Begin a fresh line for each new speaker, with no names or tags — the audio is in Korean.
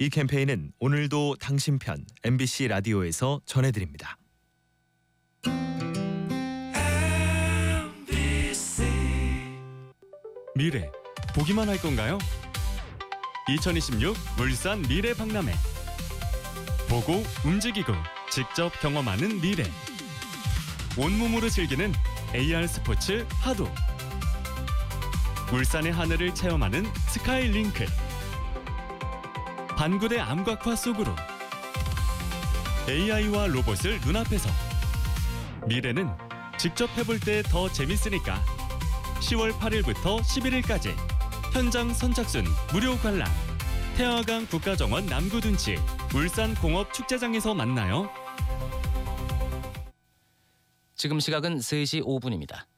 이 캠페인은 오늘도 당신 편 MBC 라디오에서 전해드립니다.
미래, 보기만 할 건가요? 2026 울산 미래 박람회. 보고 움직이고 직접 경험하는 미래. 온몸으로 즐기는 AR 스포츠 하도. 울산의 하늘을 체험하는 스카이링크. 반구대 암각화 속으로. AI와 로봇을 눈앞에서. 미래는 직접 해볼 때 더 재밌으니까. 10월 8일부터 11일까지 현장 선착순 무료 관람. 태화강 국가정원 남구둔치 울산공업축제장에서 만나요.
지금 시각은 3시 5분입니다.